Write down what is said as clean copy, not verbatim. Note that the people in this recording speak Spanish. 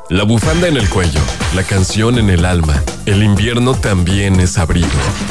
La bufanda en el cuello, la canción en el alma. El invierno también es abrigo.